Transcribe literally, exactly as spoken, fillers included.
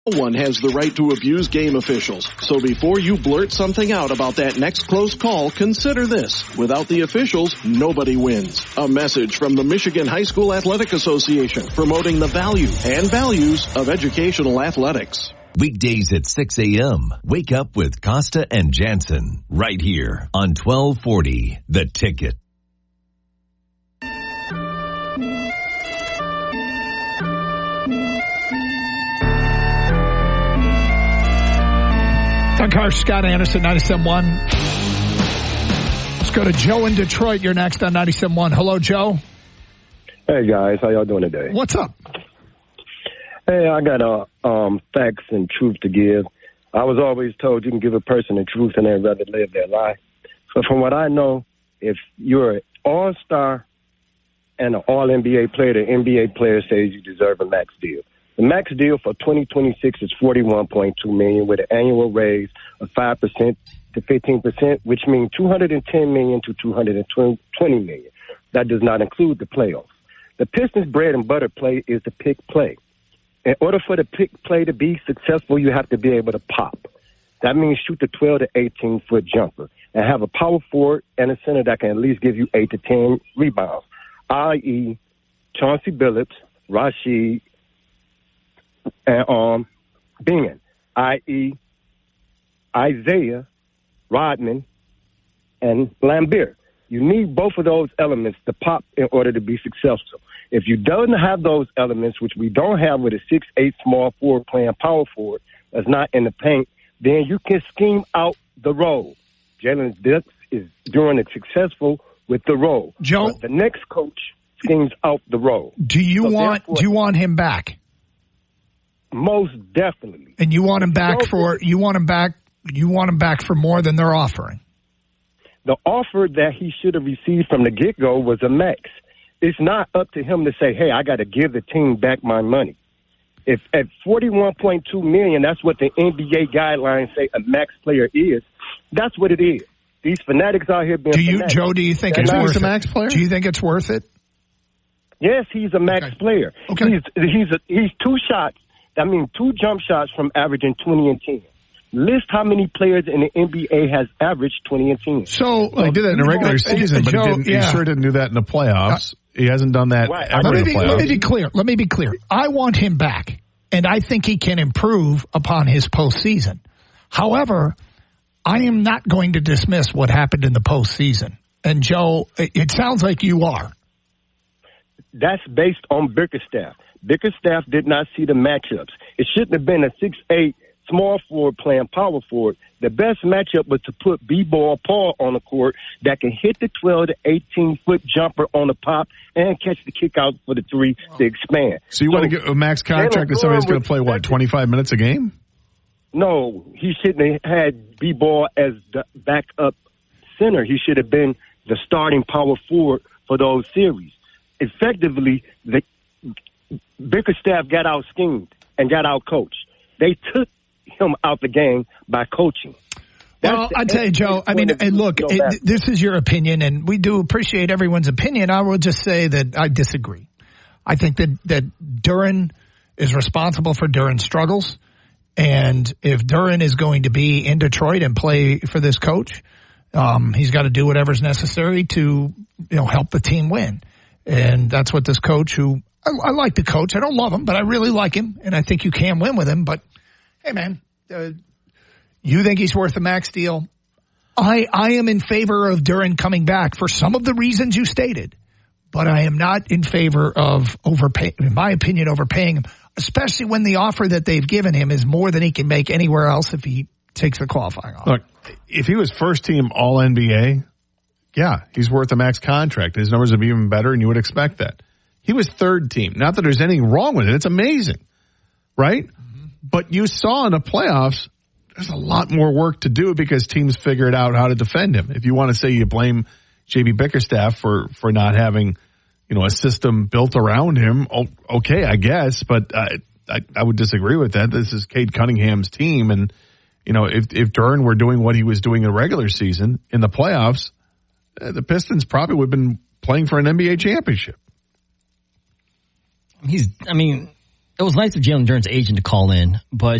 No one has the right to abuse game officials. So before you blurt something out about that next close call, consider this. Without the officials, nobody wins. A message from the Michigan High School Athletic Association promoting the value and values of educational athletics. Weekdays at six a.m. Wake up with Costa and Jansen right here on twelve forty The Ticket. Doug Harsh, Scott Anderson, ninety-seven point one. Let's go to Joe in Detroit. You're next on ninety-seven point one. Hello, Joe. Hey, guys. How y'all doing today? What's up? Hey, I got uh, um, facts and truth to give. I was always told you can give a person the truth and they'd rather live their life. So from what I know, if you're an all-star and an all-N B A player, the N B A player says you deserve a max deal. The max deal for twenty twenty-six is forty-one point two million dollars with an annual raise of five percent to fifteen percent, which means two hundred ten million dollars to two hundred twenty million dollars. That does not include the playoffs. The Pistons' bread and butter play is the pick play. In order for the pick play to be successful, you have to be able to pop. That means shoot the twelve to eighteen foot jumper and have a power forward and a center that can at least give you eight to ten rebounds, that is. Chauncey Billups, Rasheed, and um, Bingham, that is. Isaiah, Rodman, and Lambert. You need both of those elements to pop in order to be successful. If you don't have those elements, which we don't have with a six eight small forward playing power forward that's not in the paint, then you can scheme out the role. Jalen Dix is doing it successful with the role. Joe, but the next coach schemes out the role. Do you so want do you want him back? Most definitely. And you want him back for you want him back you want him back for more than they're offering. The offer that he should have received from the get-go was a max. It's not up to him to say, hey, I got to give the team back my money. If at forty-one point two million dollars, that's what the N B A guidelines say a max player is, that's what it is. These fanatics out here being Do you, fanatics. Joe, do you think They're it's not, worth a max player? Do you think it's worth it? Yes, he's a max okay. player. Okay. He's he's a, he's two shots. I mean, two jump shots from averaging twenty and ten. List how many players in the N B A has averaged twenty and ten. So well, he did that in the regular season, but Joe, he, didn't, yeah. he sure didn't do that in the playoffs. He hasn't done that Right. ever let, me in the be, playoffs. let me be clear. Let me be clear. I want him back, and I think he can improve upon his postseason. However, I am not going to dismiss what happened in the postseason. And, Joe, it sounds like you are. That's based on Bickerstaff. Bickerstaff did not see the matchups. It shouldn't have been a six eight small forward playing power forward. The best matchup was to put B-Ball Paul on the court that can hit the twelve to eighteen foot jumper on the pop and catch the kick out for the three to expand. So you so, want to give a max contract to somebody who's going to play, what, twenty-five minutes a game? No, he shouldn't have had B-Ball as the backup center. He should have been the starting power forward for those series. Effectively, the Bickerstaff got out schemed and got out coached. They took him out the game by coaching. That's well, I tell you, Joe, I mean, and look, it, this is your opinion, and we do appreciate everyone's opinion. I will just say that I disagree. I think that, that Duren is responsible for Duren's struggles, and if Duren is going to be in Detroit and play for this coach, um, he's got to do whatever's necessary to, you know, help the team win. And that's what this coach who, I, I like the coach. I don't love him, but I really like him, and I think you can win with him. But, hey, man, uh, you think he's worth a max deal? I I am in favor of Duren coming back for some of the reasons you stated, but I am not in favor of overpay, in my opinion, overpaying him, especially when the offer that they've given him is more than he can make anywhere else if he takes the qualifying offer. Look, if he was first team All N B A, yeah, he's worth a max contract. His numbers would be even better, and you would expect that. He was third team. Not that there's anything wrong with it. It's amazing, right? Mm-hmm. But you saw in the playoffs, there's a lot more work to do because teams figured out how to defend him. If you want to say you blame J B Bickerstaff for, for not having, you know, a system built around him, okay, I guess, but I, I, I would disagree with that. This is Cade Cunningham's team, and, you know, if, if Duren were doing what he was doing in the regular season, in the playoffs, the Pistons probably would have been playing for an N B A championship. He's, I mean, it was nice of Jalen Duren's agent to call in, but